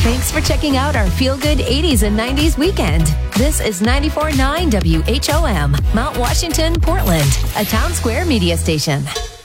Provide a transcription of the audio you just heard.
Thanks for checking out our Feel Good 80s and 90s weekend. This is 94.9 WHOM, Mount Washington, Portland, a Town Square media station.